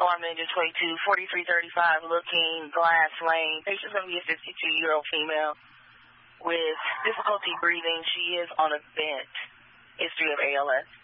Manager 22, 4335, looking Glass Lane. Patient's going to be a 52-year-old female with difficulty breathing. She is on a vent. History of ALS.